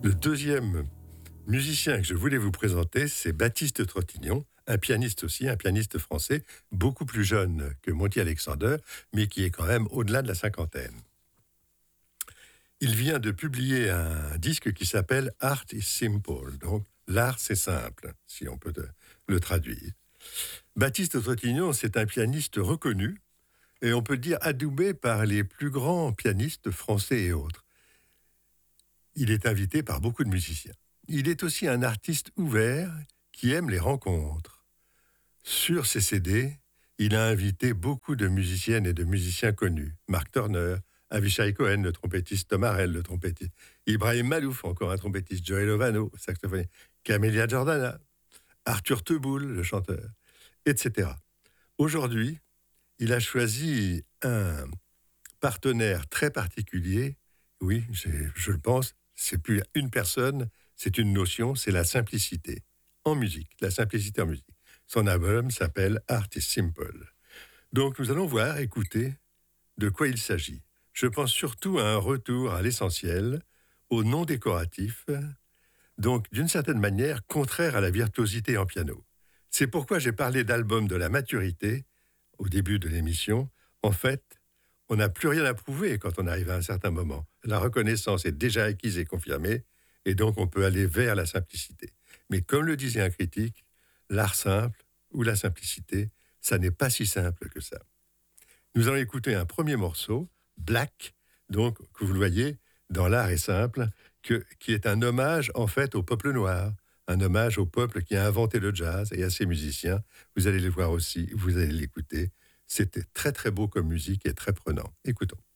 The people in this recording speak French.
Le deuxième musicien que je voulais vous présenter, c'est Baptiste Trottignon, un pianiste aussi, un pianiste français, beaucoup plus jeune que Monty Alexander, mais qui est quand même au-delà de la cinquantaine. Il vient de publier un disque qui s'appelle Art is Simple, donc l'art c'est simple, si on peut le traduire. Baptiste Trottignon, c'est un pianiste reconnu, et on peut dire adoubé par les plus grands pianistes français et autres. Il est invité par beaucoup de musiciens. Il est aussi un artiste ouvert qui aime les rencontres. Sur ses CD, il a invité beaucoup de musiciennes et de musiciens connus. Mark Turner, Avishai Cohen, le trompettiste, Tom Harrell, le trompettiste, Ibrahim Malouf, encore un trompettiste, Joey Lovano, saxophoniste, Camélia Jordana, Arthur Teboul, le chanteur, etc. Aujourd'hui, il a choisi un partenaire très particulier. Oui, je le pense, c'est plus une personne, c'est une notion, c'est la simplicité en musique, la simplicité en musique. Son album s'appelle Art is Simple. Donc nous allons voir, écouter de quoi il s'agit. Je pense surtout à un retour à l'essentiel, au non décoratif, donc d'une certaine manière contraire à la virtuosité en piano. C'est pourquoi j'ai parlé d'album de la maturité au début de l'émission. En fait, on n'a plus rien à prouver quand on arrive à un certain moment. La reconnaissance est déjà acquise et confirmée, et donc on peut aller vers la simplicité. Mais comme le disait un critique, l'art simple ou la simplicité, ça n'est pas si simple que ça. Nous allons écouter un premier morceau, Black, donc, que vous le voyez, dans l'art est simple, qui est un hommage, en fait, au peuple noir, un hommage au peuple qui a inventé le jazz et à ses musiciens. Vous allez les voir aussi, vous allez l'écouter. C'était très, très beau comme musique et très prenant. Écoutons.